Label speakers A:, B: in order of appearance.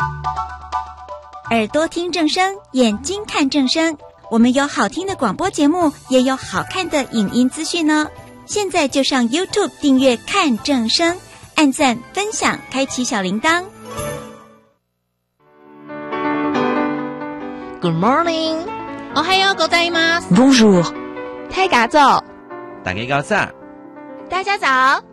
A: 耳朵听正声，眼睛看正声。我们有好听的广播节目，也有好看的影音资讯呢。现在就上 YouTube 订阅看正声，按赞分享，开启小铃铛。
B: Good morning，
C: おはようございます。
B: Bonjour，
C: 太嘎走，
D: 大家早。
C: 大家早。